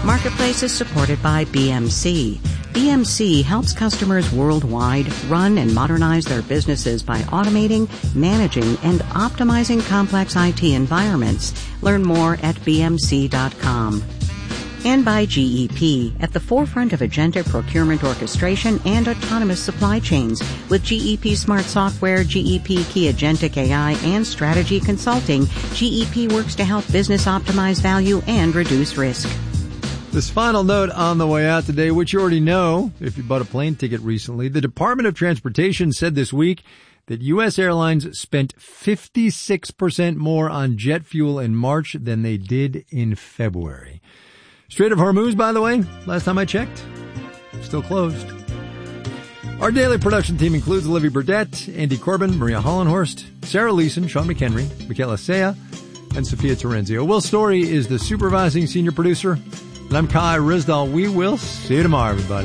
Marketplace is supported by BMC. BMC helps customers worldwide run and modernize their businesses by automating, managing, and optimizing complex IT environments. Learn more at bmc.com. And by GEP, at the forefront of agentic procurement orchestration and autonomous supply chains. With GEP Smart Software, GEP Key Agentic AI, and Strategy Consulting, GEP works to help business optimize value and reduce risk. This final note on the way out today, which you already know if you bought a plane ticket recently, the Department of Transportation said this week that U.S. airlines spent 56% more on jet fuel in March than they did in February. Strait of Hormuz, by the way, last time I checked, still closed. Our daily production team includes Olivia Burdett, Andy Corbin, Maria Hollenhorst, Sarah Leeson, Sean McHenry, Michaela Sea, and Sophia Terenzio. Will Story is the supervising senior producer, and I'm Kai Rizdal. We will see you tomorrow, everybody.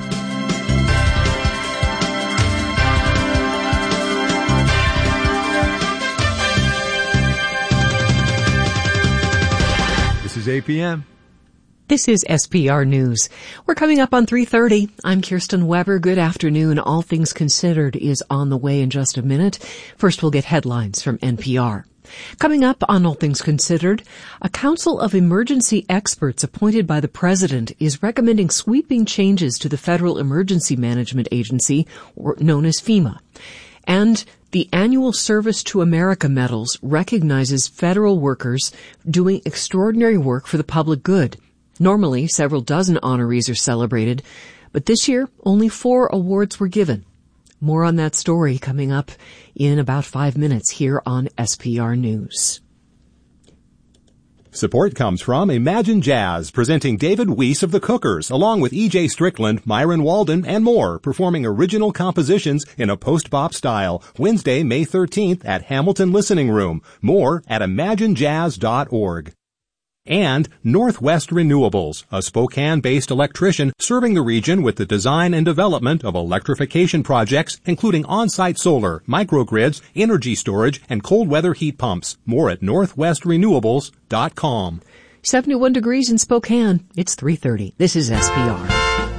This is APM. This is SPR News. We're coming up on 3:30. I'm Kirsten Weber. Good afternoon. All Things Considered is on the way in just a minute. First, we'll get headlines from NPR. Coming up on All Things Considered, a council of emergency experts appointed by the president is recommending sweeping changes to the Federal Emergency Management Agency, known as FEMA. And the annual Service to America Medals recognizes federal workers doing extraordinary work for the public good. Normally, several dozen honorees are celebrated, but this year, only 4 awards were given. More on that story coming up in about 5 minutes here on SPR News. Support comes from Imagine Jazz, presenting David Weiss of the Cookers, along with E.J. Strickland, Myron Walden, and more, performing original compositions in a post-bop style. Wednesday, May 13th at Hamilton Listening Room. More at imaginejazz.org. And Northwest Renewables, a Spokane-based electrician serving the region with the design and development of electrification projects, including on-site solar, microgrids, energy storage, and cold weather heat pumps. More at northwestrenewables.com. 71 degrees in Spokane. It's 3:30. This is SPR.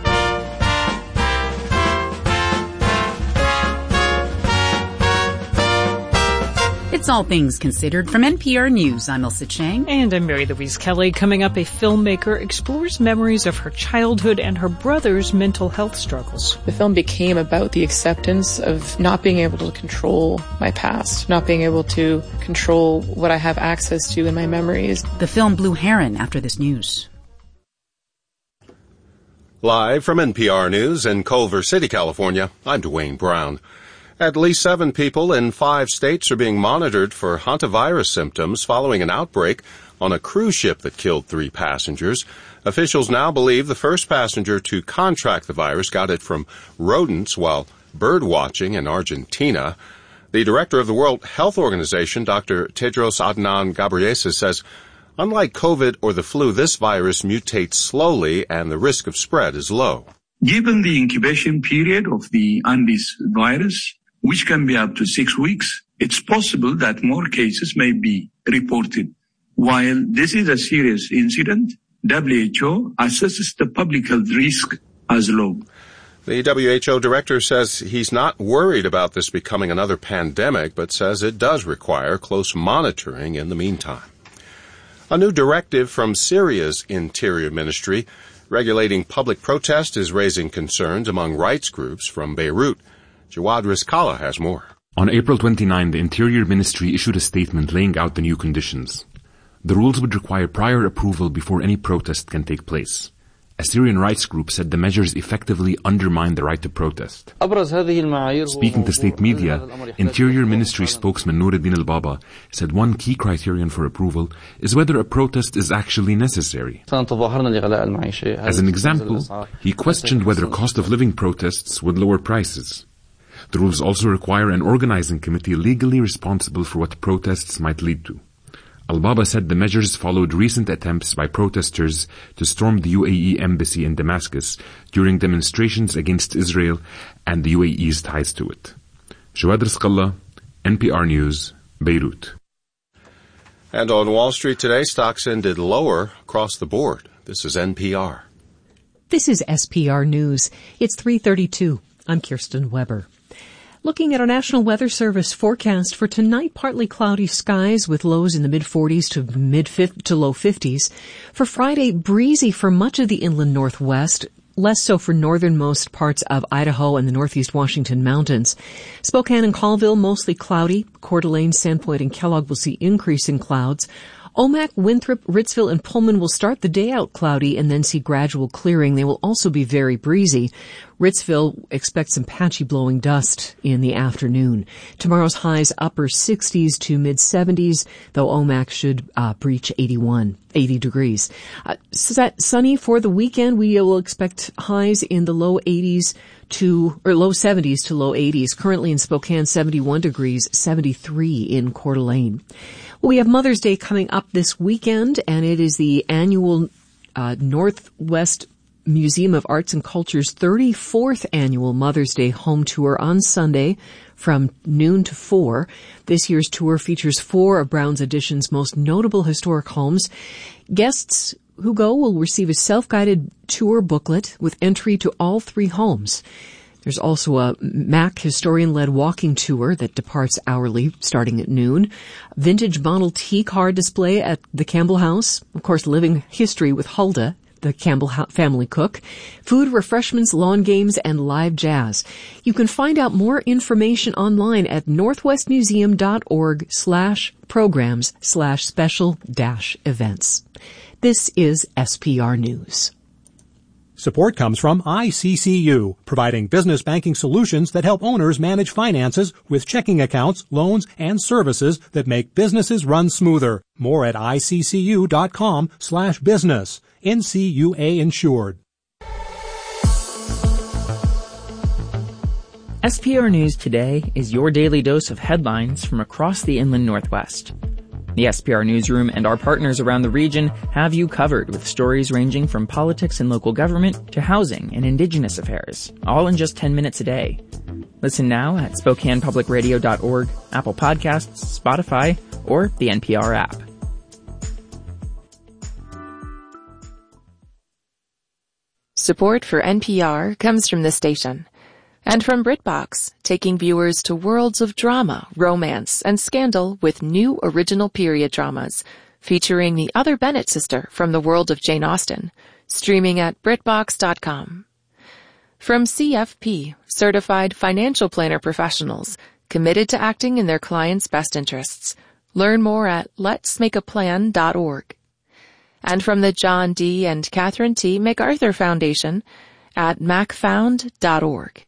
It's All Things Considered from NPR News. I'm Elsa Chang. And I'm Mary Louise Kelly. Coming up, a filmmaker explores memories of her childhood and her brother's mental health struggles. The film became about the acceptance of not being able to control my past, not being able to control what I have access to in my memories. The film Blue Heron after this news. Live from NPR News in Culver City, California, I'm Dwayne Brown. At least 7 people in 5 states are being monitored for hantavirus symptoms following an outbreak on a cruise ship that killed 3 passengers. Officials now believe the first passenger to contract the virus got it from rodents while bird watching in Argentina. The director of the World Health Organization, Dr. Tedros Adhanom Ghebreyesus, says, unlike COVID or the flu, this virus mutates slowly and the risk of spread is low. Given the incubation period of the Andes virus, which can be up to 6 weeks, it's possible that more cases may be reported. While this is a serious incident, WHO assesses the public health risk as low. The WHO director says he's not worried about this becoming another pandemic, but says it does require close monitoring in the meantime. A new directive from Syria's Interior Ministry regulating public protest is raising concerns among rights groups from Beirut. Jawad Rizkallah has more. On April 29, the Interior Ministry issued a statement laying out the new conditions. The rules would require prior approval before any protest can take place. A Syrian rights group said the measures effectively undermine the right to protest. Speaking to state media, Interior Ministry spokesman Nuruddin al-Baba said one key criterion for approval is whether a protest is actually necessary. As an example, he questioned whether cost of living protests would lower prices. The rules also require an organizing committee legally responsible for what protests might lead to. Al-Baba said the measures followed recent attempts by protesters to storm the UAE embassy in Damascus during demonstrations against Israel and the UAE's ties to it. Jawad Rizkallah, NPR News, Beirut. And on Wall Street today, stocks ended lower across the board. This is NPR. This is SPR News. It's 3:32. I'm Kirsten Weber. Looking at our National Weather Service forecast for tonight, partly cloudy skies with lows in the mid-40s to low 50s. For Friday, breezy for much of the inland northwest, less so for northernmost parts of Idaho and the northeast Washington mountains. Spokane and Colville, mostly cloudy. Coeur d'Alene, Sandpoint, and Kellogg will see increasing clouds. Omak, Winthrop, Ritzville, and Pullman will start the day out cloudy and then see gradual clearing. They will also be very breezy. Ritzville expects some patchy blowing dust in the afternoon. Tomorrow's highs upper 60s to mid 70s, though Omak should breach 80 degrees. Sunny for the weekend. We will expect highs in the low 70s to low 80s. Currently in Spokane, 71 degrees, 73 in Coeur d'Alene. We have Mother's Day coming up this weekend, and it is the annual Northwest Museum of Arts and Culture's 34th annual Mother's Day home tour on Sunday from noon to 4. This year's tour features 4 of Brown's Addition's most notable historic homes. Guests who go will receive a self-guided tour booklet with entry to all 3 homes. There's also a Mac historian-led walking tour that departs hourly starting at noon. Vintage Model T car display at the Campbell House. Of course, living history with Hulda, the Campbell family cook. Food, refreshments, lawn games, and live jazz. You can find out more information online at northwestmuseum.org/programs/special-events. This is SPR News. Support comes from ICCU, providing business banking solutions that help owners manage finances with checking accounts, loans, and services that make businesses run smoother. More at iccu.com/business. NCUA insured. SPR News Today is your daily dose of headlines from across the inland Northwest. The SPR Newsroom and our partners around the region have you covered with stories ranging from politics and local government to housing and indigenous affairs, all in just 10 minutes a day. Listen now at SpokanePublicRadio.org, Apple Podcasts, Spotify, or the NPR app. Support for NPR comes from this station. And from BritBox, taking viewers to worlds of drama, romance, and scandal with new original period dramas, featuring the other Bennett sister from the world of Jane Austen, streaming at BritBox.com. From CFP, certified financial planner professionals, committed to acting in their clients' best interests. Learn more at letsmakeaplan.org. And from the John D. and Catherine T. MacArthur Foundation at macfound.org.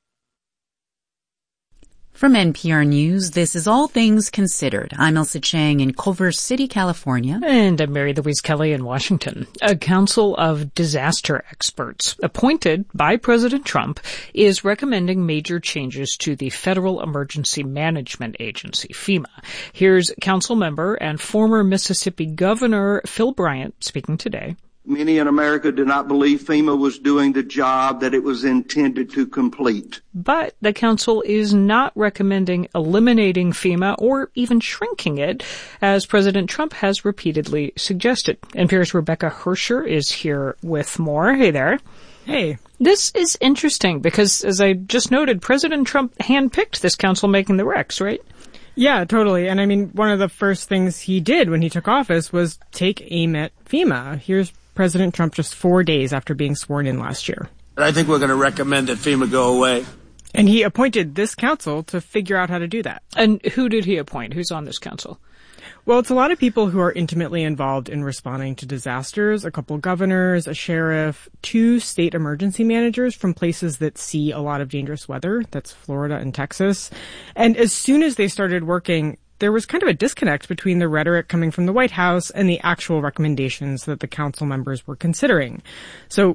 From NPR News, this is All Things Considered. I'm Elsa Chang in Culver City, California. And I'm Mary Louise Kelly in Washington. A council of disaster experts appointed by President Trump is recommending major changes to the Federal Emergency Management Agency, FEMA. Here's council member and former Mississippi Governor Phil Bryant speaking today. Many in America do not believe FEMA was doing the job that it was intended to complete. But the council is not recommending eliminating FEMA or even shrinking it, as President Trump has repeatedly suggested. NPR's Rebecca Hersher is here with more. Hey there. Hey. This is interesting because, as I just noted, President Trump handpicked this council making the recs, right? Yeah, totally. And I mean, one of the first things he did when he took office was take aim at FEMA. Here's President Trump just 4 days after being sworn in last year. I think we're going to recommend that FEMA go away. And he appointed this council to figure out how to do that. And who did he appoint? Who's on this council? Well, it's a lot of people who are intimately involved in responding to disasters, a couple governors, a sheriff, 2 state emergency managers from places that see a lot of dangerous weather. That's Florida and Texas. And as soon as they started working, there was kind of a disconnect between the rhetoric coming from the White House and the actual recommendations that the council members were considering. So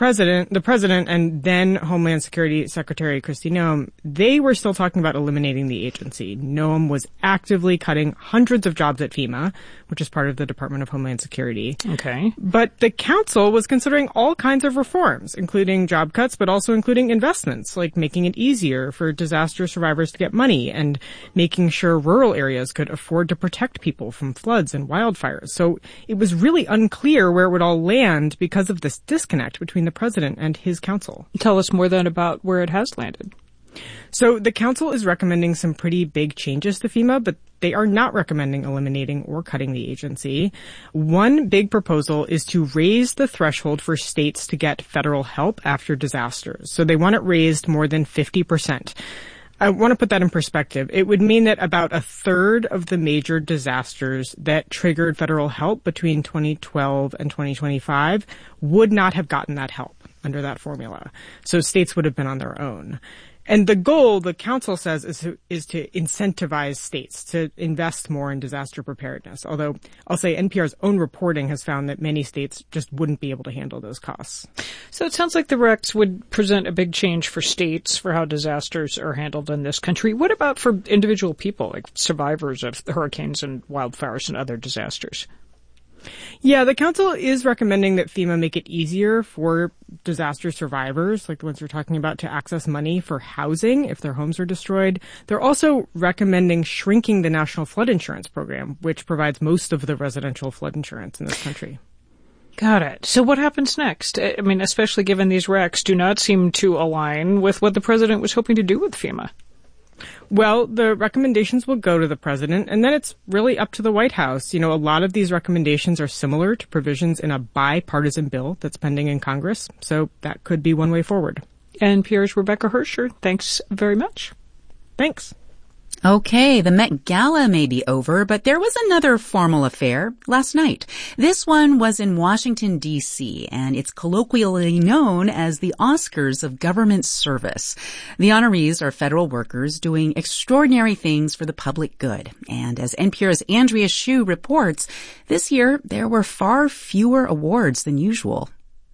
the president and then Homeland Security Secretary Kristi Noem, they were still talking about eliminating the agency. Noem was actively cutting hundreds of jobs at FEMA, which is part of the Department of Homeland Security. Okay. But the council was considering all kinds of reforms, including job cuts, but also including investments, like making it easier for disaster survivors to get money and making sure rural areas could afford to protect people from floods and wildfires. So it was really unclear where it would all land because of this disconnect between the president and his council. Tell us more then about where it has landed. So the council is recommending some pretty big changes to FEMA, but they are not recommending eliminating or cutting the agency. One big proposal is to raise the threshold for states to get federal help after disasters. So they want it raised more than 50%. I want to put that in perspective. It would mean that about a third of the major disasters that triggered federal help between 2012 and 2025 would not have gotten that help under that formula. So states would have been on their own. And the goal, the council says, is to incentivize states to invest more in disaster preparedness. Although I'll say NPR's own reporting has found that many states just wouldn't be able to handle those costs. So it sounds like the recs would present a big change for states for how disasters are handled in this country. What about for individual people, like survivors of hurricanes and wildfires and other disasters? Yeah, the council is recommending that FEMA make it easier for disaster survivors, like the ones you're talking about, to access money for housing if their homes are destroyed. They're also recommending shrinking the National Flood Insurance Program, which provides most of the residential flood insurance in this country. Got it. So what happens next? I mean, especially given these recs do not seem to align with what the president was hoping to do with FEMA. Well, the recommendations will go to the president, and then it's really up to the White House. You know, a lot of these recommendations are similar to provisions in a bipartisan bill that's pending in Congress, so that could be one way forward. NPR's Rebecca Hersher, thanks very much. Thanks. Okay, the Met Gala may be over, but there was another formal affair last night. This one was in Washington, D.C., and it's colloquially known as the Oscars of Government Service. The honorees are federal workers doing extraordinary things for the public good. And as NPR's Andrea Hsu reports, this year there were far fewer awards than usual.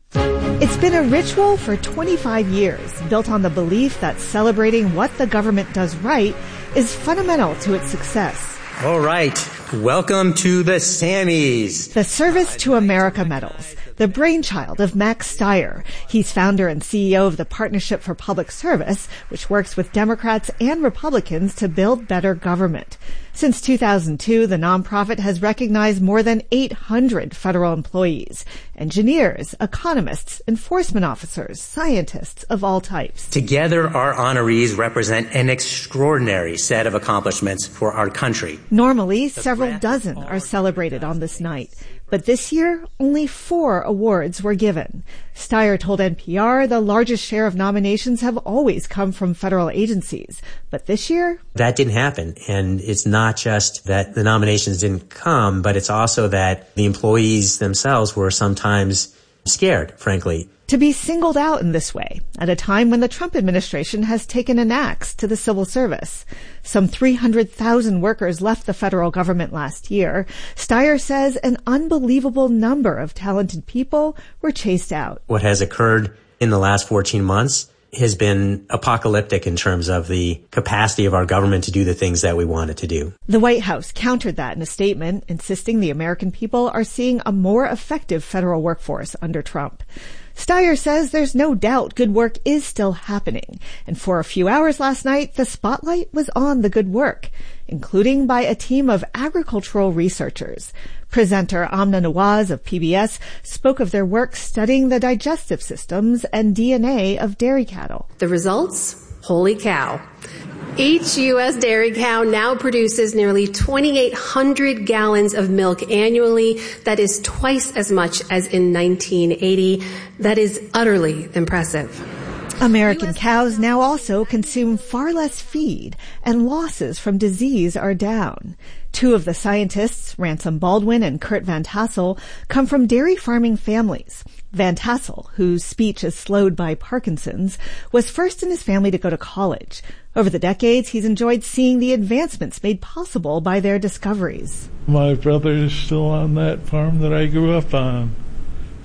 It's been a ritual for 25 years, built on the belief that celebrating what the government does right is fundamental to its success. All right. Welcome to the Sammys. The Service to America Medals, the brainchild of Max Stier. He's founder and CEO of the Partnership for Public Service, which works with Democrats and Republicans to build better government. Since 2002, the nonprofit has recognized more than 800 federal employees, engineers, economists, enforcement officers, scientists of all types. Together, our honorees represent an extraordinary set of accomplishments for our country. Normally, several dozen are celebrated on this night. But this year, only 4 awards were given. Stier told NPR the largest share of nominations have always come from federal agencies. But this year, that didn't happen. And it's not just that the nominations didn't come, but it's also that the employees themselves were sometimes scared, frankly. To be singled out in this way at a time when the Trump administration has taken an axe to the civil service. Some 300,000 workers left the federal government last year. Stier says an unbelievable number of talented people were chased out. What has occurred in the last 14 months has been apocalyptic in terms of the capacity of our government to do the things that we want it to do. The White House countered that in a statement, insisting the American people are seeing a more effective federal workforce under Trump. Stier says there's no doubt good work is still happening. And for a few hours last night, the spotlight was on the good work, including by a team of agricultural researchers. Presenter Amna Nawaz of PBS spoke of their work studying the digestive systems and DNA of dairy cattle. The results? Holy cow. Each U.S. dairy cow now produces nearly 2,800 gallons of milk annually. That is twice as much as in 1980. That is utterly impressive. American cows now also consume far less feed, and losses from disease are down. 2 of the scientists, Ransom Baldwin and Kurt Van Tassel, come from dairy farming families. Van Tassel, whose speech is slowed by Parkinson's, was first in his family to go to college. Over the decades, he's enjoyed seeing the advancements made possible by their discoveries. My brother is still on that farm that I grew up on.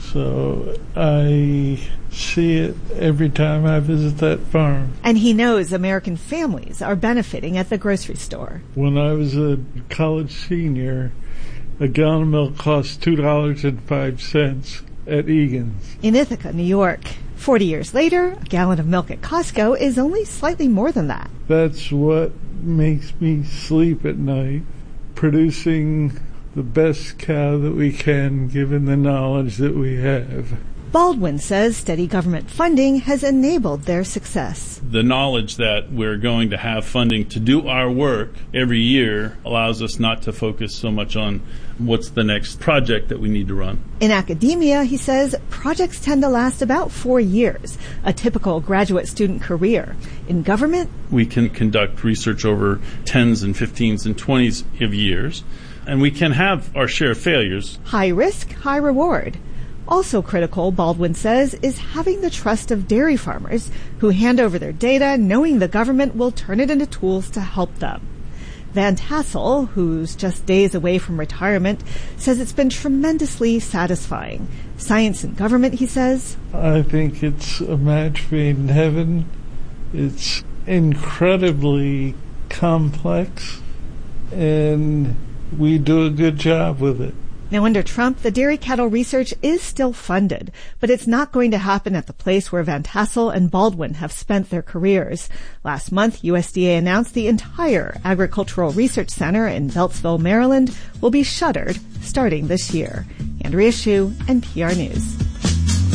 So I see it every time I visit that farm. And he knows American families are benefiting at the grocery store. When I was a college senior, a gallon of milk cost $2.05 at Egan's. In Ithaca, New York. 40 years later, a gallon of milk at Costco is only slightly more than that. That's what makes me sleep at night, producing the best cow that we can given the knowledge that we have. Baldwin says steady government funding has enabled their success. The knowledge that we're going to have funding to do our work every year allows us not to focus so much on what's the next project that we need to run. In academia, he says, projects tend to last about 4 years, a typical graduate student career. In government, we can conduct research over 10s and 15s and 20s of years, and we can have our share of failures. High risk, high reward. Also critical, Baldwin says, is having the trust of dairy farmers who hand over their data knowing the government will turn it into tools to help them. Van Tassel, who's just days away from retirement, says it's been tremendously satisfying. Science and government, he says. I think it's a match made in heaven. It's incredibly complex, and we do a good job with it. Now, under Trump, the dairy cattle research is still funded, but it's not going to happen at the place where Van Tassel and Baldwin have spent their careers. Last month, USDA announced the entire Agricultural Research Center in Beltsville, Maryland, will be shuttered starting this year. Andrea Hsu, NPR News.